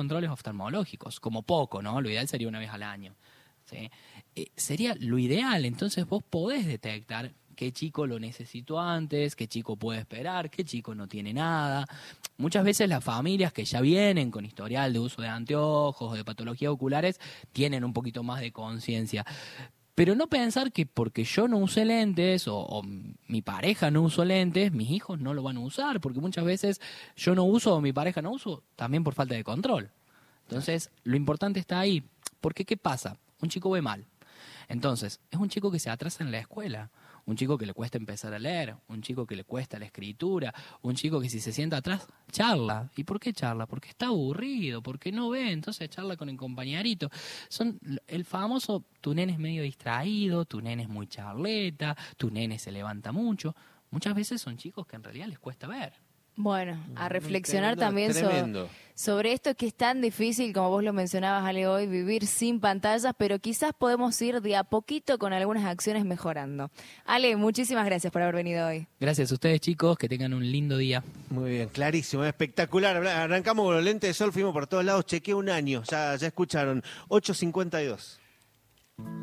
controles oftalmológicos, como poco, ¿no? Lo ideal sería una vez al año, ¿sí? Sería lo ideal, entonces vos podés detectar qué chico lo necesitó antes, qué chico puede esperar, qué chico no tiene nada. Muchas veces las familias que ya vienen con historial de uso de anteojos o de patologías oculares tienen un poquito más de conciencia. Pero no pensar que porque yo no usé lentes o mi pareja no usó lentes, mis hijos no lo van a usar, porque muchas veces yo no uso o mi pareja no uso también por falta de control. Entonces, lo importante está ahí. Porque, ¿qué pasa? Un chico ve mal. Entonces, es un chico que se atrasa en la escuela, un chico que le cuesta empezar a leer, un chico que le cuesta la escritura, un chico que si se sienta atrás, charla. ¿Y por qué charla? Porque está aburrido, porque no ve, entonces charla con el compañerito. Son el famoso, tu nene es medio distraído, tu nene es muy charleta, tu nene se levanta mucho. Muchas veces son chicos que en realidad les cuesta ver. Bueno, a reflexionar también tremendo. sobre esto que es tan difícil, como vos lo mencionabas, Ale, hoy, vivir sin pantallas, pero quizás podemos ir de a poquito con algunas acciones mejorando. Ale, muchísimas gracias por haber venido hoy. Gracias a ustedes, chicos, que tengan un lindo día. Muy bien, clarísimo, espectacular. Arrancamos con los lentes de sol, fuimos por todos lados, chequeé un año, ya escucharon, 8:52.